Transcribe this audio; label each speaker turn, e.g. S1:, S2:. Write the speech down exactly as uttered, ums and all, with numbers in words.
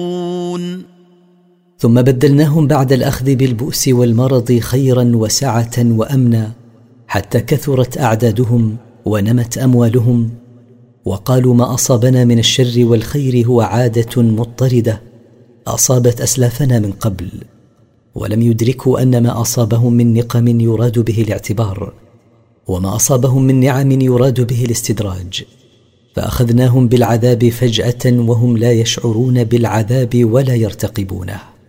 S1: ثم بدلناهم بعد الأخذ بالبؤس والمرض خيرا وسعة وأمنا، حتى كثرت أعدادهم ونمت أموالهم، وقالوا ما أصابنا من الشر والخير هو عادة مضطردة أصابت أسلافنا من قبل، ولم يدركوا أن ما أصابهم من نقم يراد به الاعتبار، وما أصابهم من نعم يراد به الاستدراج، فأخذناهم بالعذاب فجأة وهم لا يشعرون بالعذاب ولا يرتقبونه.